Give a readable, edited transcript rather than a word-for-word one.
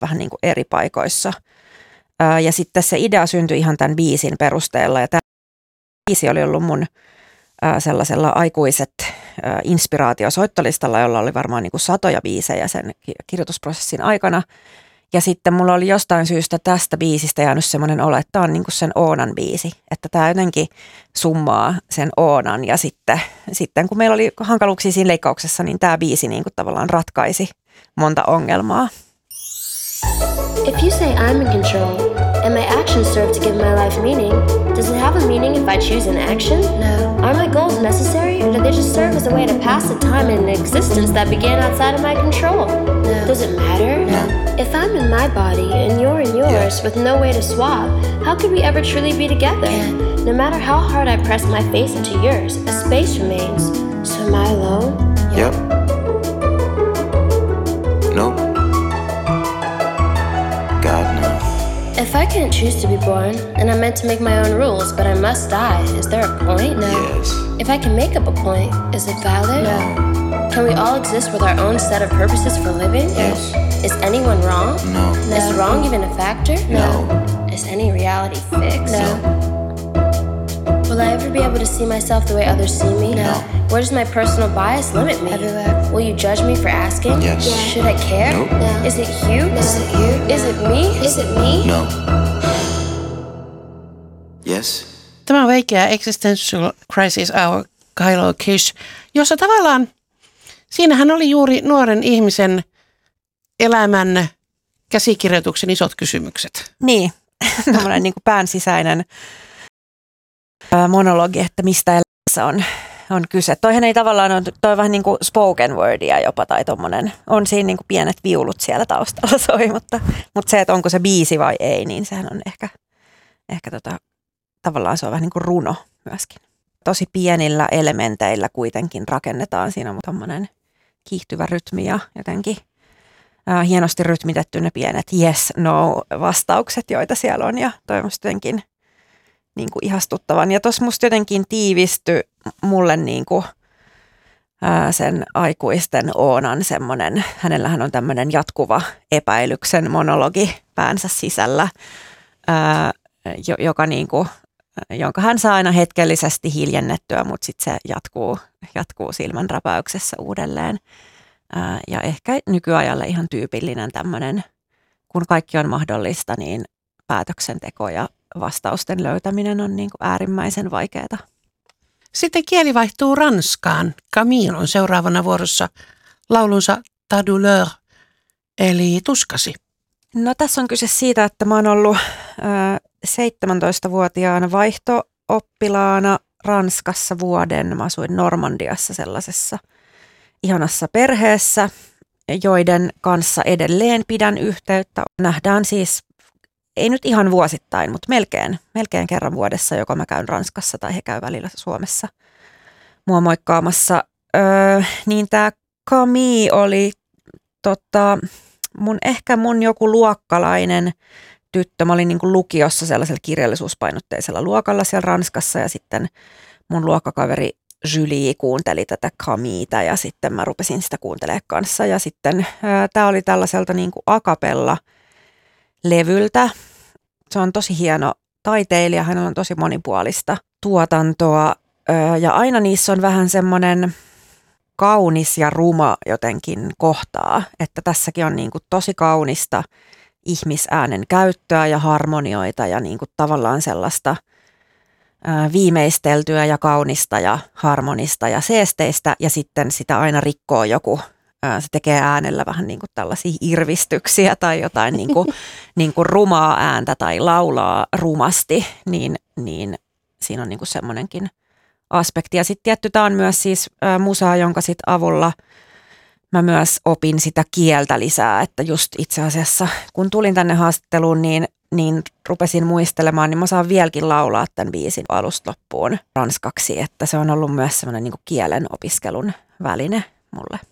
vähän niin kuin eri paikoissa. Ja sitten se idea syntyi ihan tämän biisin perusteella. Ja tämä biisi oli ollut mun sellaisella aikuiset inspiraatiosoittolistalla, jolla oli varmaan niin kuin satoja biisejä sen kirjoitusprosessin aikana. Ja sitten mulla oli jostain syystä tästä biisistä jäänyt semmoinen olo, että tämä on niin kuin sen Oonan biisi. Että tämä jotenkin summaa sen Oonan. Ja sitten kun meillä oli hankaluuksia siinä leikkauksessa, niin tämä biisi niin kuin tavallaan ratkaisi monta ongelmaa. If you say I'm in control and my actions serve to give my life meaning, does it have a meaning if I choose an action? No. Are my goals necessary, or do they just serve as a way to pass the time in an existence that began outside of my control? No. Does it matter? No. If I'm in my body and you're in yours with no way to swap, how could we ever truly be together? No matter how hard I press my face into yours, a space remains. So am I alone? Yep. Nope. God, no. If I can't choose to be born, and I'm meant to make my own rules, but I must die, is there a point? No. Yes. If I can make up a point, is it valid? No. Can we all exist with our own set of purposes for living? Yes. Is anyone wrong? No. Is wrong even a factor? No. Is any reality fixed? No. Will I ever be able to see myself the way others see me? No. Where does my personal bias limit me? Everywhere. Will you judge me for asking? Yes. Should I care? Nope. No. Is it you? Is it you? Is it me? Is it me? No. Yes. Tämä on veikeä Existential Crisis Hour Kylo Kish, jossa tavallaan siinähän oli juuri nuoren ihmisen elämän käsikirjoituksen isot kysymykset. Niin, tämmöinen niin kuin pään sisäinen monologi, että mistä elämässä on kyse. Toihan ei tavallaan ole, toi on vähän niin kuin spoken wordia jopa tai tommonen. On siinä niin kuin pienet viulut siellä taustalla soi, mutta se, että onko se biisi vai ei, niin sehän on ehkä tavallaan se on vähän niin kuin runo myöskin. Tosi pienillä elementeillä kuitenkin rakennetaan. Siinä on tommonen kiihtyvä rytmi ja jotenkin hienosti rytmitetty ne pienet yes, no vastaukset, joita siellä on ja toivottavasti jotenkin niin kuin ihastuttavan. Ja tuossa musta jotenkin tiivistyi mulle niin kuin, sen aikuisten Oonan semmoinen, hänellähän on tämmöinen jatkuva epäilyksen monologi päänsä sisällä, joka niin kuin, jonka hän saa aina hetkellisesti hiljennettyä, mutta sitten se jatkuu silmänräpäyksessä uudelleen. Ja ehkä nykyajalle ihan tyypillinen tämmöinen, kun kaikki on mahdollista, niin päätöksenteko ja vastausten löytäminen on niin kuin äärimmäisen vaikeaa. Sitten kieli vaihtuu ranskaan. Camille on seuraavana vuorossa laulunsa Ta douleur, eli tuskasi. No tässä on kyse siitä, että mä oon ollut 17-vuotiaana vaihto-oppilaana Ranskassa vuoden. Mä asuin Normandiassa sellaisessa ihanassa perheessä, joiden kanssa edelleen pidän yhteyttä. Nähdään siis, ei nyt ihan vuosittain, mutta melkein kerran vuodessa, joko mä käyn Ranskassa tai he käy välillä Suomessa mua moikkaamassa. Niin tää Camille oli mun joku luokkalainen tyttö. Mä olin niin kuin lukiossa sellaisella kirjallisuuspainotteisella luokalla siellä Ranskassa ja sitten mun luokkakaveri Julie kuunteli tätä Camilleta ja sitten mä rupesin sitä kuuntelemaan kanssa. Ja sitten tää oli tällaiselta niin kuin a cappella-levyltä. Se on tosi hieno taiteilija, hänellä on tosi monipuolista tuotantoa ja aina niissä on vähän semmoinen kaunis ja ruma jotenkin kohtaa, että tässäkin on niin kuin tosi kaunista ihmisäänen käyttöä ja harmonioita ja niin kuin tavallaan sellaista viimeisteltyä ja kaunista ja harmonista ja seesteistä ja sitten sitä aina rikkoo joku. Se tekee äänellä vähän niin kuin tällaisia irvistyksiä tai jotain niin kuin rumaa ääntä tai laulaa rumasti, niin siinä on niin kuin semmoinenkin aspekti. Ja sitten tietty tämä on myös siis musaa, jonka sit avulla mä myös opin sitä kieltä lisää, että just itse asiassa kun tulin tänne haastatteluun, niin rupesin muistelemaan, niin mä saan vieläkin laulaa tämän biisin alusta loppuun ranskaksi, että se on ollut myös semmoinen niin kuin kielen opiskelun väline mulle.